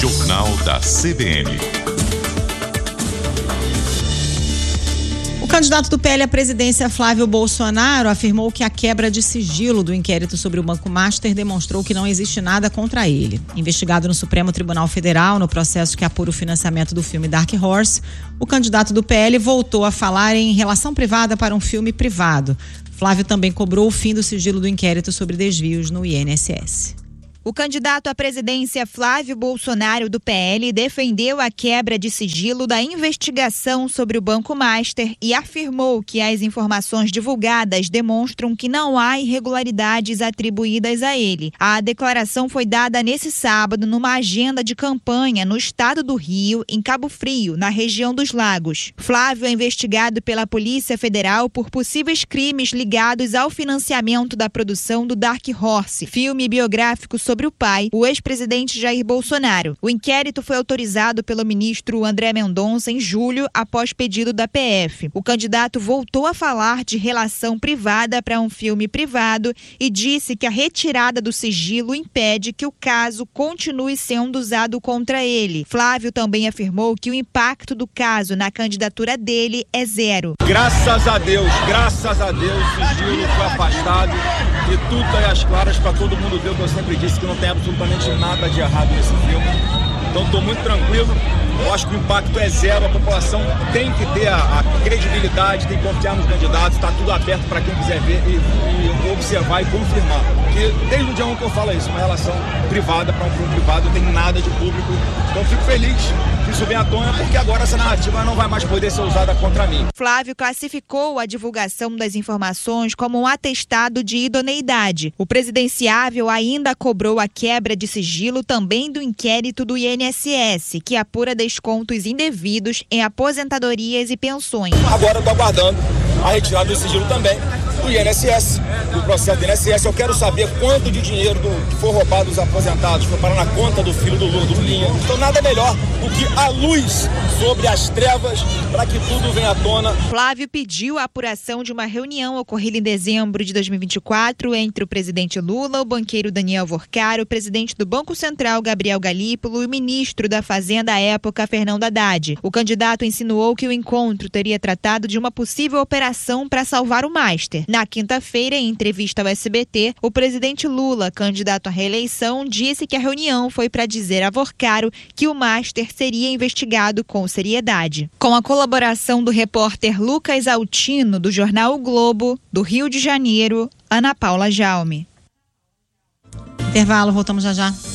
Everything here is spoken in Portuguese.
Jornal da CBN. O candidato do PL à presidência, Flávio Bolsonaro, afirmou que a quebra de sigilo do inquérito sobre o Banco Master demonstrou que não existe nada contra ele. Investigado no Supremo Tribunal Federal no processo que apura o financiamento do filme Dark Horse, o candidato do PL voltou a falar em relação privada para um filme privado. Flávio também cobrou o fim do sigilo do inquérito sobre desvios no INSS. O candidato à presidência Flávio Bolsonaro, do PL, defendeu a quebra de sigilo da investigação sobre o Banco Master e afirmou que as informações divulgadas demonstram que não há irregularidades atribuídas a ele. A declaração foi dada nesse sábado numa agenda de campanha no estado do Rio, em Cabo Frio, na região dos Lagos. Flávio é investigado pela Polícia Federal por possíveis crimes ligados ao financiamento da produção do Dark Horse, filme biográfico sobre o pai, o ex-presidente Jair Bolsonaro. O inquérito foi autorizado pelo ministro André Mendonça em julho, após pedido da PF. O candidato voltou a falar de relação privada para um filme privado e disse que a retirada do sigilo impede que o caso continue sendo usado contra ele. Flávio também afirmou que o impacto do caso na candidatura dele é zero. Graças a Deus, o sigilo foi afastado e tudo está às claras para todo mundo ver o que eu sempre disse, que não tem absolutamente nada de errado nesse filme. Então estou muito tranquilo, eu acho que o impacto é zero, a população tem que ter a credibilidade, tem que confiar nos candidatos, está tudo aberto para quem quiser ver e observar e confirmar. Porque desde o dia 1 que eu falo isso, uma relação privada para um filme privado, não tem nada de público. Então fico feliz que isso venha à tona, porque agora essa narrativa não vai mais poder ser usada contra mim. Flávio classificou a divulgação das informações como um atestado de idoneidade. O presidenciável ainda cobrou a quebra de sigilo também do inquérito do INSS, que apura descontos indevidos em aposentadorias e pensões. Agora eu estou aguardando a retirada do sigilo também do INSS, do processo do INSS. Eu quero saber quanto de dinheiro que foi roubado dos aposentados foi parar na conta do filho do Lula, do Lulinha. Então nada melhor do que a luz sobre as trevas para que tudo venha à tona. Flávio pediu a apuração de uma reunião ocorrida em dezembro de 2024 entre o presidente Lula, o banqueiro Daniel Vorcaro, o presidente do Banco Central, Gabriel Galípolo, e o ministro da Fazenda à época, Fernando Haddad. O candidato insinuou que o encontro teria tratado de uma possível operação para salvar o Master. Na quinta-feira, em entrevista ao SBT, o presidente Lula, candidato à reeleição, disse que a reunião foi para dizer a Vorcaro que o Master seria investigado com seriedade. Com a colaboração do repórter Lucas Altino, do jornal O Globo, do Rio de Janeiro, Ana Paula Jaume. Intervalo, voltamos já já.